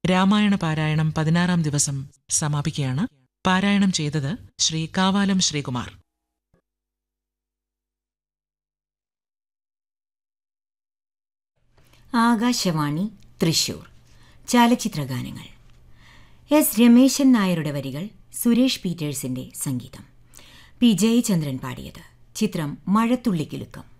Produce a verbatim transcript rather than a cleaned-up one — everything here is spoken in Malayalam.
രാമായണ പാരായണം പതിനാറാം ദിവസം സമാപിക്കുകയാണ്. പാരായണം ചെയ്തത് ശ്രീ കാവാലം ശ്രീകുമാർ. ആകാശവാണി തൃശൂർ. ചലച്ചിത്രഗാനങ്ങൾ. എസ് രമേശൻ നായരുടെ വരികൾ, സുരേഷ് പീറ്റേഴ്സിന്റെ സംഗീതം. പി ജയചന്ദ്രൻ പാടിയത്. ചിത്രം മഴത്തുള്ളിക്കിലുക്കം.